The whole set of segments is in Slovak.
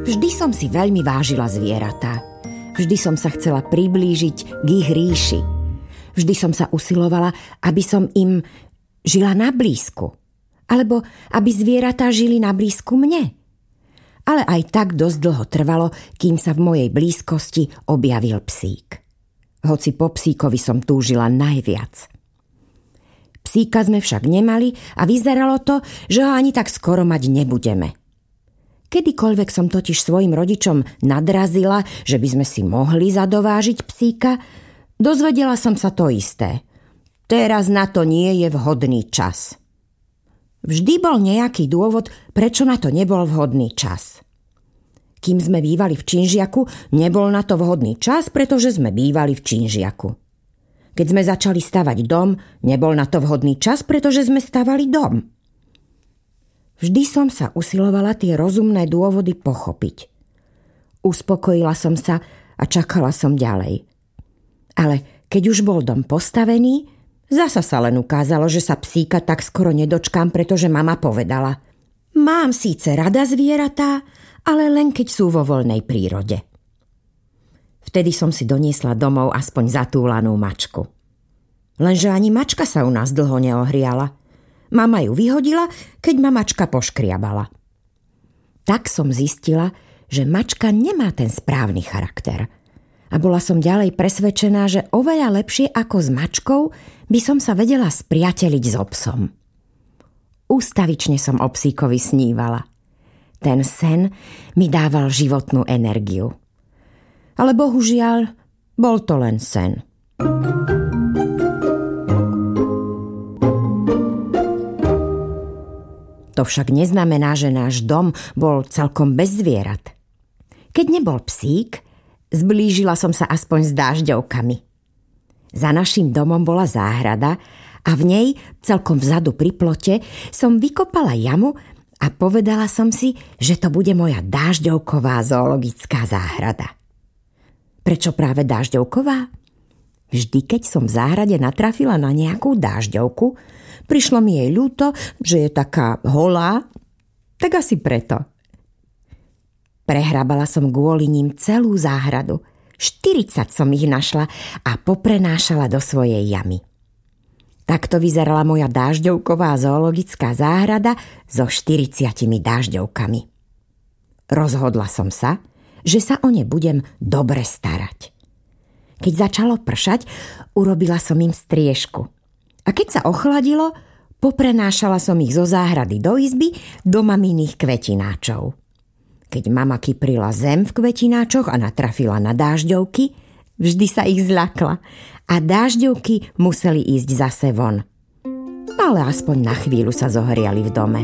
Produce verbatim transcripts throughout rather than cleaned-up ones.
Vždy som si veľmi vážila zvieratá. Vždy som sa chcela priblížiť k ich ríši. Vždy som sa usilovala, aby som im žila na blízku. Alebo aby zvieratá žili na blízku mne. Ale aj tak dosť dlho trvalo, kým sa v mojej blízkosti objavil psík. Hoci po psíkovi som túžila najviac. Psíka sme však nemali a vyzeralo to, že ho ani tak skoro mať nebudeme. Kedykoľvek som totiž svojim rodičom nadrazila, že by sme si mohli zadovážiť psíka, dozvedela som sa to isté. Teraz na to nie je vhodný čas. Vždy bol nejaký dôvod, prečo na to nebol vhodný čas. Kým sme bývali v Činžiaku, nebol na to vhodný čas, pretože sme bývali v Činžiaku. Keď sme začali stavať dom, nebol na to vhodný čas, pretože sme stavali dom. Vždy som sa usilovala tie rozumné dôvody pochopiť. Uspokojila som sa a čakala som ďalej. Ale keď už bol dom postavený, zasa sa len ukázalo, že sa psíka tak skoro nedočkám, pretože mama povedala: mám síce rada zvieratá, ale len keď sú vo voľnej prírode. Vtedy som si doniesla domov aspoň zatúlanú mačku. Lenže ani mačka sa u nás dlho neohriala. Mama ju vyhodila, keď ma mačka poškriabala. Tak som zistila, že mačka nemá ten správny charakter. A bola som ďalej presvedčená, že oveľa lepšie ako s mačkou by som sa vedela spriateliť s obsom. Ústavične som o psíkovi snívala. Ten sen mi dával životnú energiu. Ale bohužiaľ, bol to len sen. To však neznamená, že náš dom bol celkom bez zvierat. Keď nebol psík, zblížila som sa aspoň s dážďovkami. Za naším domom bola záhrada a v nej, celkom vzadu pri plote, som vykopala jamu a povedala som si, že to bude moja dážďovková zoologická záhrada. Prečo práve dážďovková? Vždy, keď som v záhrade natrafila na nejakú dážďovku, prišlo mi jej ľúto, že je taká holá, tak asi preto. Prehrabala som kvôli ním celú záhradu. štyridsať som ich našla a poprenášala do svojej jamy. Takto vyzerala moja dážďovková zoologická záhrada so štyridsiatimi dážďovkami. Rozhodla som sa, že sa o ne budem dobre starať. Keď začalo pršať, urobila som im striežku. A keď sa ochladilo, poprenášala som ich zo záhrady do izby do maminých kvetináčov. Keď mama kyprila zem v kvetináčoch a natrafila na dážďovky, vždy sa ich zľakla a dážďovky museli ísť zase von. Ale aspoň na chvíľu sa zohriali v dome.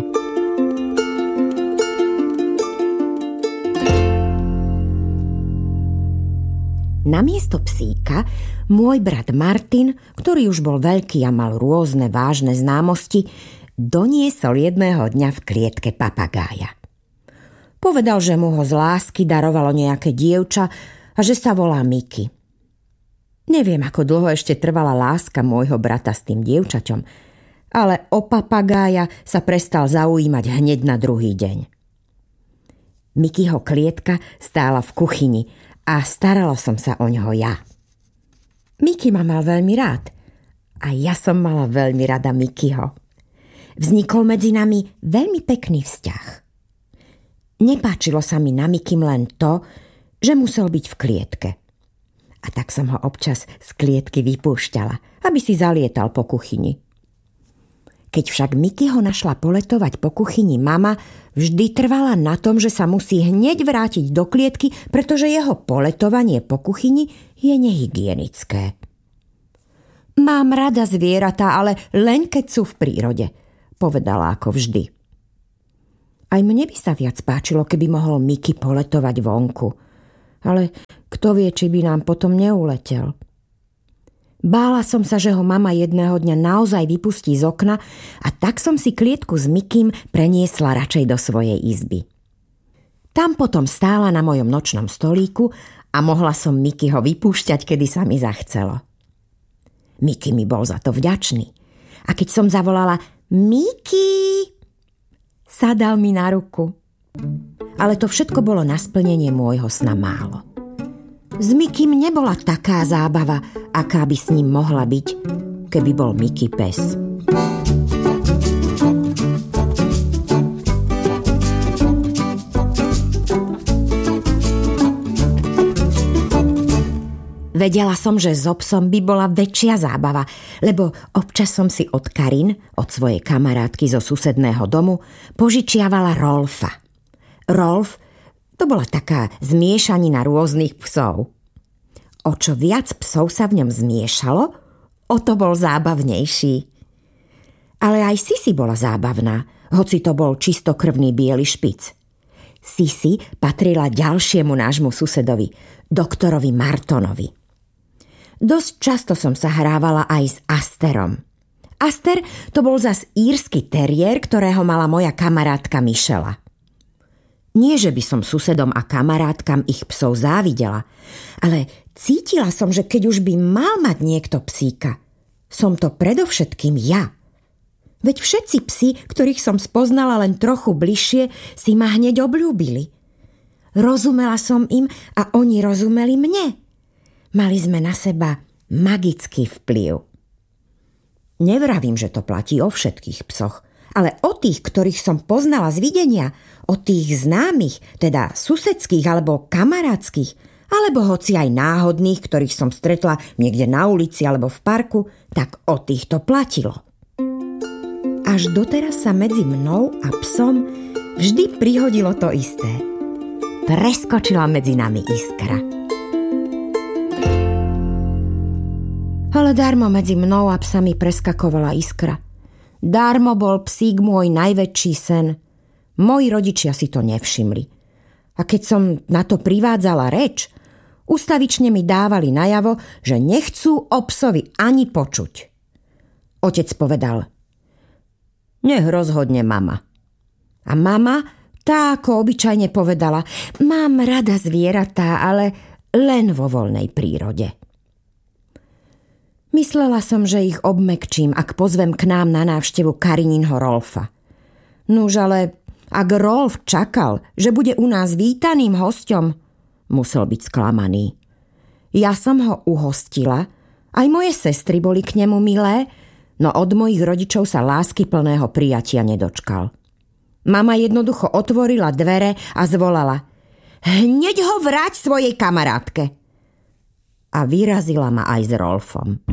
Namiesto psíka môj brat Martin, ktorý už bol veľký a mal rôzne vážne známosti, doniesol jedného dňa v klietke papagája. Povedal, že mu ho z lásky darovalo nejaké dievča a že sa volá Miky. Neviem, ako dlho ešte trvala láska môjho brata s tým dievčaťom, ale o papagája sa prestal zaujímať hneď na druhý deň. Mikyho klietka stála v kuchyni a starala som sa o ňoho ja. Miky ma mal veľmi rád a ja som mala veľmi rada Mikyho. Vznikol medzi nami veľmi pekný vzťah. Nepáčilo sa mi na Mikym len to, že musel byť v klietke. A tak som ho občas z klietky vypúšťala, aby si zalietal po kuchyni. Keď však Mikyho našla poletovať po kuchyni mama, vždy trvala na tom, že sa musí hneď vrátiť do klietky, pretože jeho poletovanie po kuchyni je nehygienické. Mám rada zvieratá, ale len keď sú v prírode, povedala ako vždy. Aj mne by sa viac páčilo, keby mohol Miky poletovať vonku. Ale kto vie, či by nám potom neuletel. Bála som sa, že ho mama jedného dňa naozaj vypustí z okna a tak som si klietku s Mikym preniesla radšej do svojej izby. Tam potom stála na mojom nočnom stolíku a mohla som Mikyho vypúšťať, kedy sa mi zachcelo. Miky mi bol za to vďačný. A keď som zavolala Miky, sadal mi na ruku. ale to všetko bolo na splnenie môjho sna málo. S Mikym nebola taká zábava, aká by s ním mohla byť, keby bol Miky pes. Vedela som, že so psom by bola väčšia zábava, lebo občas som si od Karin, od svojej kamarátky zo susedného domu, požičiavala Rolfa. Rolf, to bola taká zmiešanina rôznych psov. O čo viac psov sa v ňom zmiešalo, o to bol zábavnejší. Ale aj Sisi bola zábavná, hoci to bol čistokrvný biely špic. Sisi patrila ďalšiemu nášmu susedovi, doktorovi Martonovi. Dosť často som sa hrávala aj s Asterom. Aster to bol zas írsky teriér, ktorého mala moja kamarátka Michela. Nie, že by som susedom a kamarátkam ich psov závidela, ale cítila som, že keď už by mal mať niekto psíka, som to predovšetkým ja. Veď všetci psi, ktorých som spoznala len trochu bližšie, si ma hneď obľúbili. Rozumela som im a oni rozumeli mne. Mali sme na seba magický vplyv. Nevravím, že to platí o všetkých psoch, ale o tých, ktorých som poznala z videnia, o tých známych, teda susedských alebo kamarátskych, alebo hoci aj náhodných, ktorých som stretla niekde na ulici alebo v parku, tak o tých to platilo. Až doteraz sa medzi mnou a psom vždy prihodilo to isté. Preskočila medzi nami iskra. Ale darmo medzi mnou a psami preskakovala iskra. Darmo bol psík môj najväčší sen. Moji rodičia si to nevšimli. A keď som na to privádzala reč, ustavične mi dávali najavo, že nechcú o psovi ani počuť. Otec povedal: nech rozhodne mama. A mama tá ako obyčajne povedala: mám rada zvieratá, ale len vo voľnej prírode. Myslela som, že ich obmekčím, ak pozvem k nám na návštevu Karininho Rolfa. Nuž ale ak Rolf čakal, že bude u nás vítaným hosťom, musel byť sklamaný. Ja som ho uhostila, aj moje sestry boli k nemu milé, no od mojich rodičov sa láskyplného prijatia nedočkal. Mama jednoducho otvorila dvere a zvolala: hneď ho vráť svojej kamarátke. A vyrazila ma aj s Rolfom.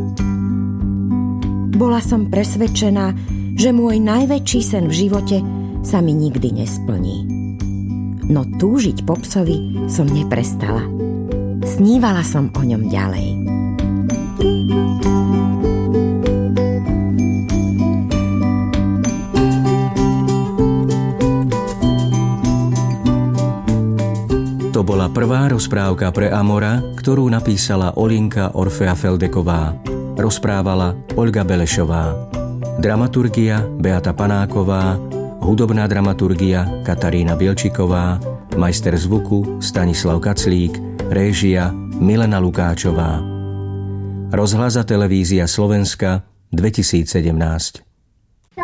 Bola som presvedčená, že môj najväčší sen v živote sa mi nikdy nesplní. No túžiť po psovi som neprestala. Snívala som o ňom ďalej. To bola prvá rozprávka pre Amora, ktorú napísala Olinka Orfea Feldeková. Rozprávala Olga Belešová. Dramaturgia Beata Panáková, hudobná dramaturgia Katarína Bielčiková, majster zvuku Stanislav Kaclík, réžia Milena Lukáčová. Rozhlas a televízia Slovenska dvetisícsedemnásť.